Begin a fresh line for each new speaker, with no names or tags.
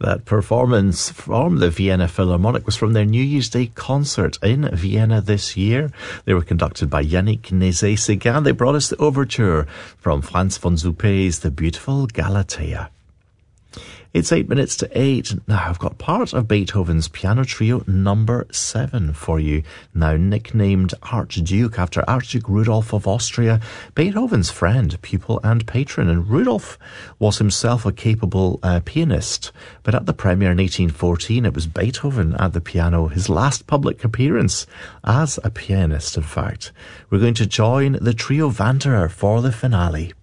That performance from the Vienna Philharmonic was from their New Year's Day concert in Vienna this year. They were conducted by Yannick Nézet-Séguin. They brought us the overture from Franz von Suppé's The Beautiful Galatea. It's 8 minutes to 8. Now, I've got part of Beethoven's Piano Trio number 7 for you. Now, nicknamed Archduke after Archduke Rudolph of Austria, Beethoven's friend, pupil and patron. And Rudolph was himself a capable pianist. But at the premiere in 1814, it was Beethoven at the piano, his last public appearance as a pianist, in fact. We're going to join the Trio Wanderer for the finale.